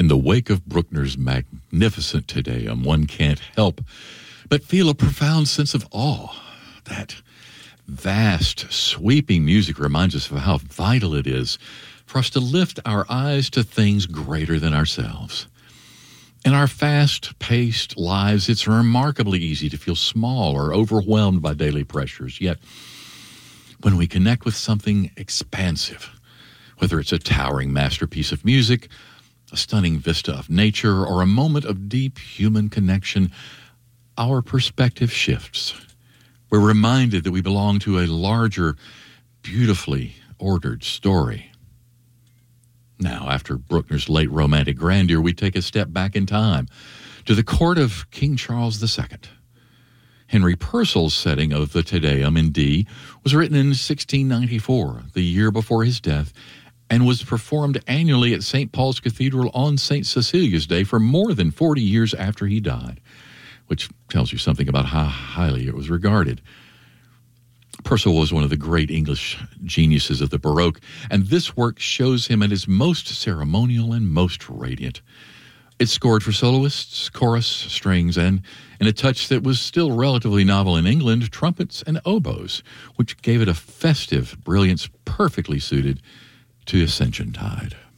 In the wake of Bruckner's magnificent Te Deum, one can't help but feel a profound sense of awe. That vast, sweeping music reminds us of how vital it is for us to lift our eyes to things greater than ourselves. In our fast-paced lives, it's remarkably easy to feel small or overwhelmed by daily pressures. Yet, when we connect with something expansive, whether it's a towering masterpiece of music, a stunning vista of nature, or a moment of deep human connection, our perspective shifts. We're reminded that we belong to a larger, beautifully ordered story. Now, after Bruckner's late romantic grandeur, we take a step back in time to the court of King Charles II. Henry Purcell's setting of the Te Deum in D was written in 1694, the year before his death, and was performed annually at St. Paul's Cathedral on St. Cecilia's Day for more than 40 years after he died, which tells you something about how highly it was regarded. Purcell was one of the great English geniuses of the Baroque, and this work shows him at his most ceremonial and most radiant. It's scored for soloists, chorus, strings, and, in a touch that was still relatively novel in England, trumpets and oboes, which gave it a festive brilliance perfectly suited to Ascension Tide.